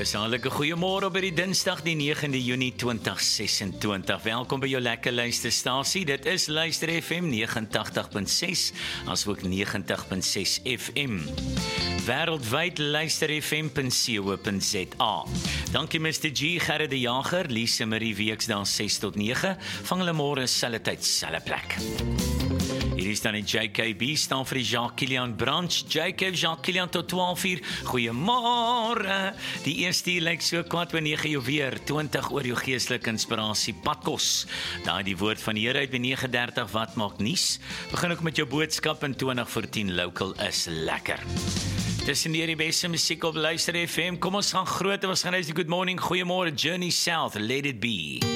Dis hartlike goeiemôre op die Dinsdag die 9de Junie 2026. Welkom by jou lekker luisterstasie. Dit is Luister FM 89.6 asook 90.6 FM. Wêreldwyd luisterfm.co.za. Dankie Mr. G, Gerrit de Jager, Lise Marie Weeksdaal 6 tot 9. Vang hulle môre selfde tyd, selfde plek. Hier is dan die JKB, staan vir die Jacques-Kilian branch. JK Jacques-Kilian tot 12 uur. Goeiemôre. Die eerste uur lyk so kwart oor 9 jou weer. 20 oor jou geestelike inspirasie padkos. Daai die woord van die Here uit by 9:30 wat maak nuus. Begin ook met jou boodskap in 20 voor 10 local is lekker. Tussen die beste musiek op Luister FM. Kom ons gaan groot. Ons gaan nou die good morning. Goeiemôre Journey South. Let it be.